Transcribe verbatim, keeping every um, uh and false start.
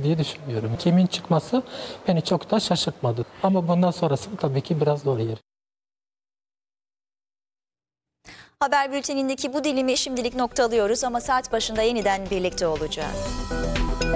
diye düşünüyorum. Kimin çıkması beni çok da şaşırtmadı. Ama bundan sonrası tabii ki biraz zor yer. Haber bültenindeki bu dilimi şimdilik noktalıyoruz ama saat başında yeniden birlikte olacağız.